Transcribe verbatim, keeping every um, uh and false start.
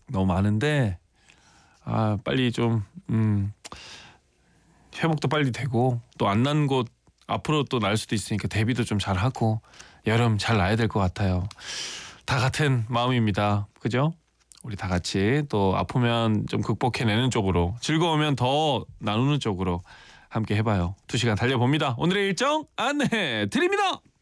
너무 많은데 아 빨리 좀 음, 회복도 빨리 되고 또 안 난 곳 앞으로 또 날 수도 있으니까 대비도 좀 잘하고 여름 잘 나야 될 것 같아요. 다 같은 마음입니다. 그죠? 우리 다 같이 또 아프면 좀 극복해내는 쪽으로 즐거우면 더 나누는 쪽으로 함께 해봐요. 두 시간 달려봅니다. 오늘의 일정 안내해 드립니다.